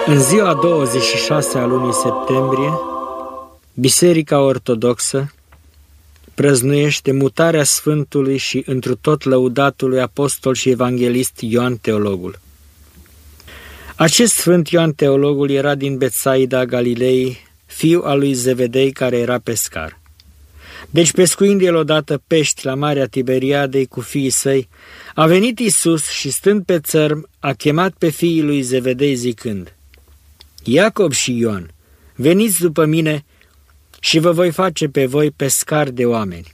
În ziua 26 a lunii septembrie, Biserica Ortodoxă prăznuiește mutarea Sfântului și întru tot lăudatului apostol și evanghelist Ioan Teologul. Acest Sfânt Ioan Teologul era din Betsaida Galilei, fiu al lui Zevedei, care era pescar. Deci, pescuind el odată pești la Marea Tiberiadei cu fiii săi, a venit Iisus și, stând pe țărm, a chemat pe fiii lui Zevedei zicând: Iacob și Ioan, veniți după mine și vă voi face pe voi pescari de oameni.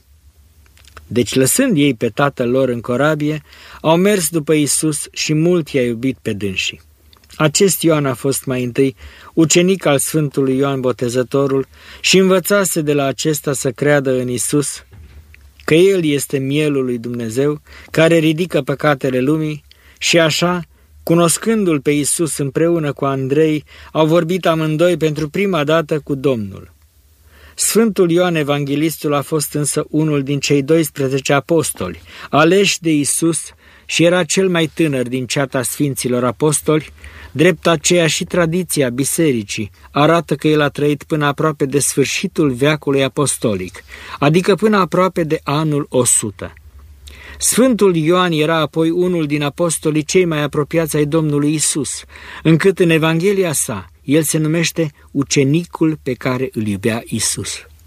Deci, lăsând ei pe tatăl lor în corabie, au mers după Iisus și mult i-a iubit pe dânsii. Acest Ioan a fost mai întâi ucenic al Sfântului Ioan Botezătorul și învățase de la acesta să creadă în Iisus, că El este mielul lui Dumnezeu, care ridică păcatele lumii, și așa, cunoscându-L pe Iisus împreună cu Andrei, au vorbit amândoi pentru prima dată cu Domnul. Sfântul Ioan Evanghelistul a fost însă unul din cei 12 apostoli, aleși de Iisus, și era cel mai tânăr din ceata Sfinților Apostoli. Drept aceea și tradiția bisericii arată că el a trăit până aproape de sfârșitul veacului apostolic, adică până aproape de anul 100. Sfântul Ioan era apoi unul din apostolii cei mai apropiați ai Domnului Isus, încât în Evanghelia sa el se numește ucenicul pe care îl iubea Isus,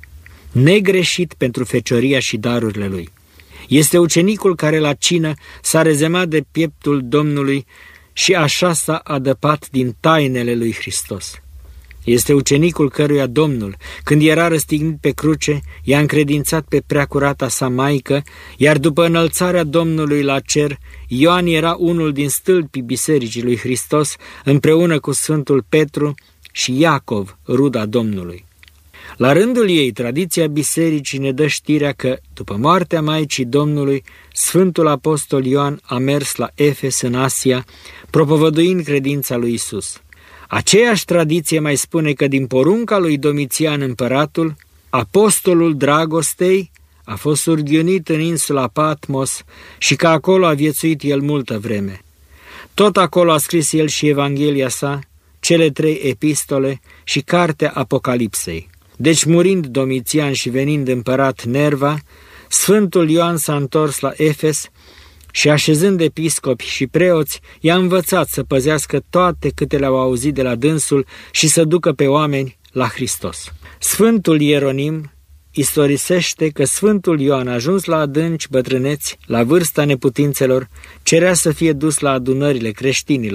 negreșit pentru fecioria și darurile lui. Este ucenicul care la cină s-a rezemat de pieptul Domnului și așa s-a adăpat din tainele lui Hristos. Este ucenicul căruia Domnul, când era răstignit pe cruce, i-a încredințat pe preacurata sa maică, iar după înălțarea Domnului la cer, Ioan era unul din stâlpii Bisericii lui Hristos, împreună cu Sfântul Petru și Iacov, ruda Domnului. La rândul ei, tradiția bisericii ne dă știrea că, după moartea Maicii Domnului, Sfântul Apostol Ioan a mers la Efes în Asia, propovăduind credința lui Isus. Aceeași tradiție mai spune că din porunca lui Domitian împăratul, apostolul dragostei a fost surghiunit în insula Patmos și că acolo a viețuit el multă vreme. Tot acolo a scris el și Evanghelia sa, cele 3 epistole și cartea Apocalipsei. Deci, murind Domitian și venind împărat Nerva, Sfântul Ioan s-a întors la Efes și, așezând episcopi și preoți, i-a învățat să păzească toate câte le-au auzit de la dânsul și să ducă pe oameni la Hristos. Sfântul Ieronim istorisește că Sfântul Ioan, ajuns la adânci bătrâneți, la vârsta neputințelor, cerea să fie dus la adunările creștinilor.